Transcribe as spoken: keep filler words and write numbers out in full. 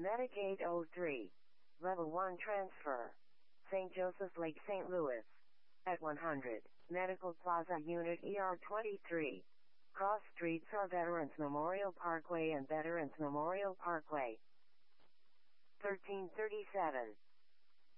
Medicaid oh three. Level one transfer. Saint Joseph's Lake, Saint Louis. At one hundred. Medical Plaza Unit E R twenty-three. Cross streets are Veterans Memorial Parkway and Veterans Memorial Parkway. thirteen thirty-seven.